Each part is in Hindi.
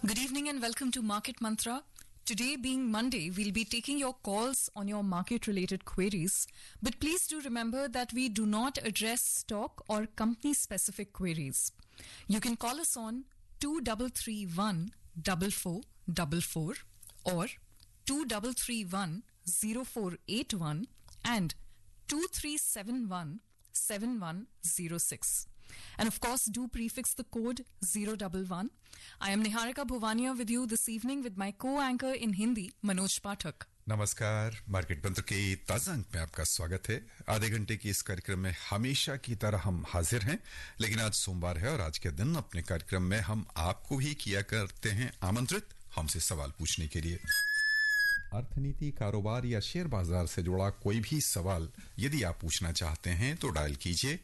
Good evening and welcome to Market Mantra. Today being Monday, we'll be taking your calls on your market-related queries. But please do remember that we do not address stock or company-specific queries. You can call us on 2331 4444 or 2331 0481 and 2371 7106. And of course, do prefix the code 011. I am Niharika Bhuvania with you this evening with my co-anchor in Hindi, Manoj Pathak. नमस्कार, मार्केट मंत्र के ताजा अंक में आपका स्वागत है। आधे घंटे की इस कार्यक्रम में हमेशा की तरह हम हाजिर हैं, लेकिन आज सोमवार है और आज के दिन अपने कार्यक्रम में हम आपको भी किया करते हैं आमंत्रित हमसे सवाल पूछने के लिए। अर्थनीति, कारोबार या शेयर बाजार से जुड़ा कोई भी सवाल यदि आप पूछना चाहते हैं तो डायल कीजिए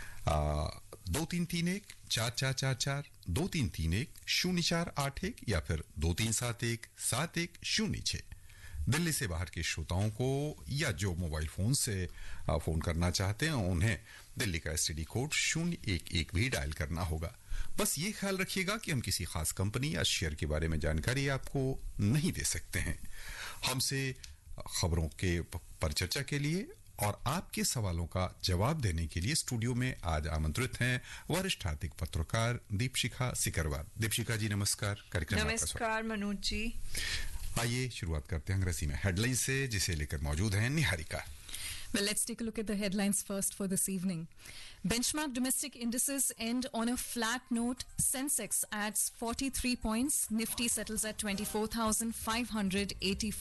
2331-4444, 2331-0481 या फिर 2371-7106। दिल्ली से बाहर के श्रोताओं को या जो मोबाइल फोन से फोन करना चाहते हैं उन्हें दिल्ली का एसटीडी कोड 011 भी डायल करना होगा। बस ये ख्याल रखिएगा कि हम किसी खास कंपनी या शेयर के बारे में जानकारी आपको नहीं दे सकते हैं। हमसे खबरों के पर चर्चा के लिए और आपके सवालों का जवाब देने के लिए स्टूडियो में आज आमंत्रित हैं वरिष्ठ आर्थिक पत्रकार दीपशिखा सिकरवार। दीपशिखा जी नमस्कार। कार्यक्रम में नमस्कार मनोज जी। आइए शुरुआत करते हैं अंग्रेजी में हेडलाइन से, जिसे लेकर मौजूद हैं Niharika. Well, let's take a look at the headlines first for this evening. Benchmark domestic indices end on a flat note. Sensex adds 43 points. Nifty settles at 24,584.